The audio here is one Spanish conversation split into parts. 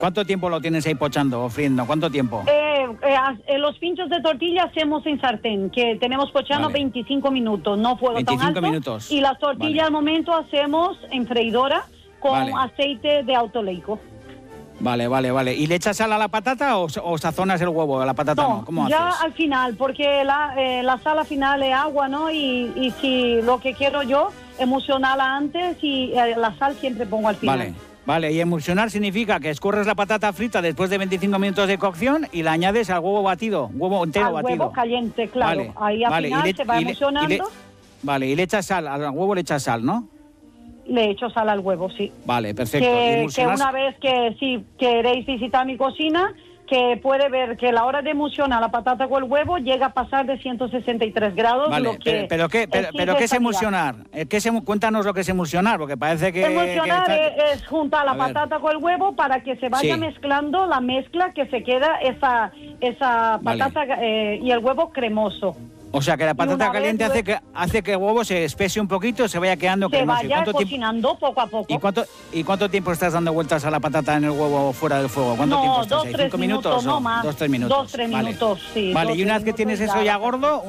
¿Cuánto tiempo lo tienes ahí pochando o friendo? ¿Cuánto tiempo? Los pinchos de tortilla hacemos en sartén, que tenemos pochando 25 minutos, no fuego 25 tan alto. minutos. Y las tortillas al momento hacemos en freidora con aceite de autoleico. Vale. ¿Y le echas sal a la patata o sazonas el huevo a la patata? No, ¿cómo ya haces? al final, porque la sal al final es agua, ¿no? Y si lo que quiero yo, emulsionarla antes y la sal siempre pongo al final. Vale, y emulsionar significa que escurres la patata frita después de 25 minutos de cocción y la añades al huevo batido, huevo entero batido. Al huevo caliente, claro. Ahí al final se va emulsionando. Y le echas sal, al huevo le echas sal, ¿no? Le echo sal al huevo, sí. Vale, perfecto. Que una vez que si queréis visitar mi cocina, que puede ver que la hora de emulsionar la patata con el huevo llega a pasar de 163 grados. Vale, pero ¿qué es emulsionar? Cuéntanos lo que es emulsionar, porque parece que... Emulsionar es juntar la patata con el huevo para que se vaya mezclando la mezcla, que se queda esa patata y el huevo cremoso. O sea, que la patata caliente hace que el huevo se espese un poquito, se vaya quedando cremoso. Se vaya cocinando poco a poco. ¿Y cuánto tiempo estás dando vueltas a la patata en el huevo fuera del fuego? ¿Cuánto tiempo estás ahí? 2-3 minutos, no más. 2-3 minutos. 2-3 minutos, sí. Vale, y una vez que tienes eso ya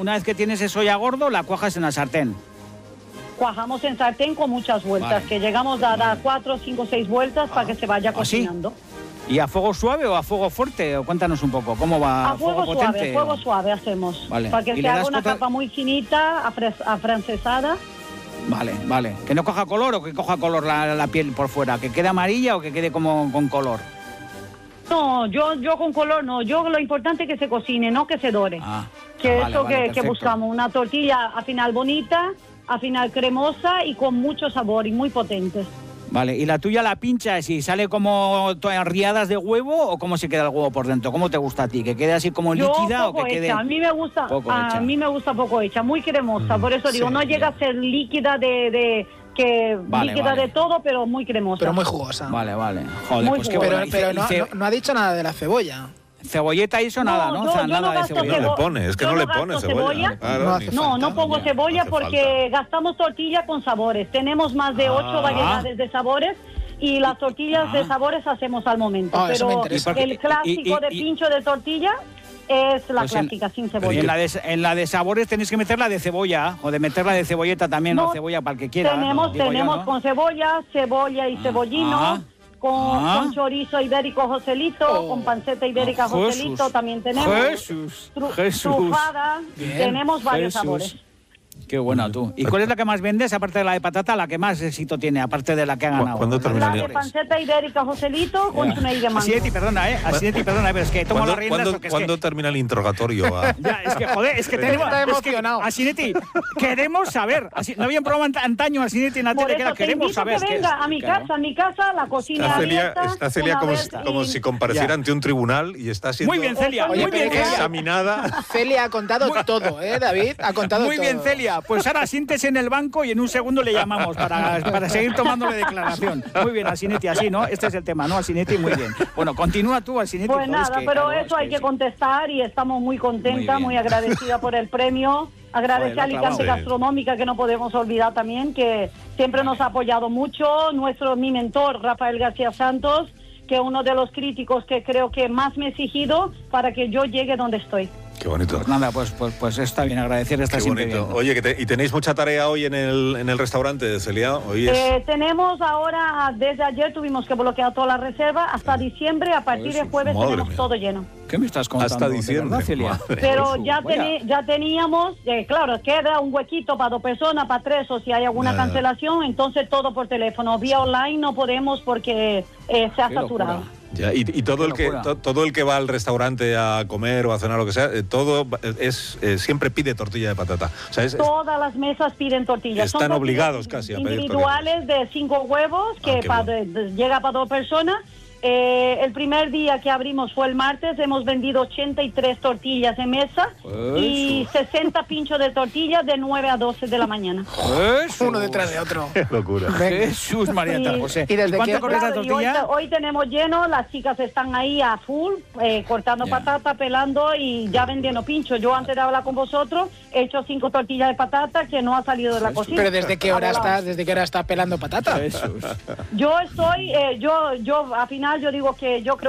gordo, la cuajas en la sartén. Cuajamos en sartén con muchas vueltas, que llegamos a dar 4, 5, 6 vueltas para que se vaya cocinando. ¿Y a fuego suave o a fuego fuerte? Cuéntanos un poco, ¿cómo va? A fuego suave hacemos. Vale. Para que se haga una capa muy finita, afrancesada. Vale. ¿Que no coja color o que coja color la piel por fuera? ¿Que quede amarilla o que quede como con color? No, yo con color no. Yo lo importante es que se cocine, no que se dore. Que buscamos. Una tortilla al final bonita, al final cremosa y con mucho sabor y muy potente. Vale, ¿y la tuya la pinchas y sale como riadas de huevo o cómo se queda el huevo por dentro? ¿Cómo te gusta a ti? ¿Que quede así como líquida o que quede...? A mí me gusta poco hecha, muy cremosa. Por eso digo, no llega a ser líquida líquida de todo, pero muy cremosa. Pero muy jugosa. Vale. Joder, muy jugosa. Pero no ha dicho nada de la cebolla. Cebolleta hizo nada, ¿no? Nada de cebolla. No le pone, es que no le pone cebolla. No pongo cebolla porque gastamos tortilla con sabores. Tenemos más de 8 variedades de sabores y las tortillas de sabores hacemos al momento. Pero el clásico de pincho de tortilla es la clásica, sin cebolla. En la de sabores tenéis que meterla de cebolla o de meterla de cebolleta también, o cebolla para el que quiera. Tenemos con cebolla y cebollino. Con chorizo ibérico Joselito, con panceta ibérica Joselito también tenemos. Trufada, tenemos varios sabores. Qué buena tú. ¿Y cuál es la que más vendes, aparte de la de patata, la que más éxito tiene, aparte de la que ha ganado? ¿Cuándo termina la de panceta ibérica Joselito con chuney de mango. Asinetti, perdona, pero es que tomo las riendas. ¿Cuándo termina el interrogatorio? Ya, es que tenemos... Está emocionado. Asinetti, queremos saber. No había un programa antaño, Asinetti, en la tele, que era queremos saber. Que venga a mi casa, la cocina Está Celia como si compareciera ante un tribunal y está siendo... Muy bien, Celia, muy bien, examinada. Celia ha contado todo, David? Ha contado todo. Muy bien, Celia. Pues ahora siéntese en el banco y en un segundo le llamamos para seguir tomándole declaración. Muy bien, Asinetti, así, ¿no? Este es el tema, ¿no, Asinetti? Muy bien. Bueno, continúa tú, Asinetti. Pues nada, pero eso hay que contestar y estamos muy contentas, muy agradecida por el premio. Agradecer a Alicante Gastronómica, que no podemos olvidar también, que siempre nos ha apoyado mucho. Mi mentor, Rafael García Santos, que es uno de los críticos que creo que más me ha exigido para que yo llegue donde estoy. Qué bonito. Pues nada, pues está bien, agradecer esta siempre bien. Oye, ¿y tenéis mucha tarea hoy en el restaurante, Celia? Hoy tenemos ahora, desde ayer tuvimos que bloquear toda la reserva, hasta diciembre, a partir de jueves tenemos todo lleno. ¿Qué me estás contando? Hasta diciembre, ¿verdad, Celia? Pero ya teníamos, claro, queda un huequito para 2 personas, para 3, o si hay alguna cancelación, entonces todo por teléfono. Vía online no podemos porque se ha saturado. Ya, y todo el que va al restaurante a comer o a cenar, lo que sea, todo siempre pide tortilla de patata. O sea, todas las mesas piden tortillas. Están obligados casi a pedir individuales de 5 huevos, que llega para 2 personas. El primer día que abrimos fue el martes, hemos vendido 83 tortillas en mesa y 60 pinchos de tortillas de 9 a 12 de la mañana. Uno detrás de otro. Qué locura. Jesús, Marieta José. ¿Y desde cuánto corres la tortilla? Hoy tenemos lleno, las chicas están ahí a full, cortando patata, pelando y ya vendiendo pinchos. Yo antes de hablar con vosotros he hecho 5 tortillas de patata que no ha salido de la cocina. ¿Pero desde qué hora está pelando patata? Jesús. Yo estoy, yo al final yo digo que yo creo